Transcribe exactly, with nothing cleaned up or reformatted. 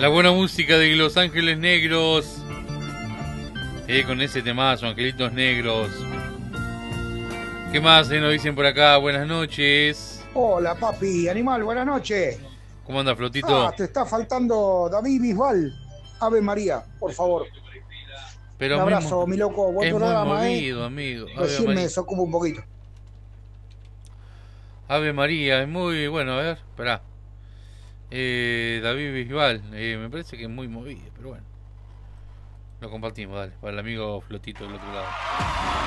La buena música de Los Ángeles Negros. Eh, con ese temazo, Angelitos Negros. ¿Qué más eh, nos dicen por acá? Buenas noches. Hola, papi, animal, buenas noches. ¿Cómo anda, Flotito? Ah, te está faltando David Bisbal. Ave María, por favor. Pero Un abrazo, muy, mi loco. Buen es muy programa, movido, ¿eh? amigo. Ave Recién me María. desocupo un poquito. Ave María, es muy bueno. A ver, esperá. Eh, David Bisbal, eh, me parece que es muy movido, pero bueno. Lo compartimos, dale, para el amigo Flotito del otro lado.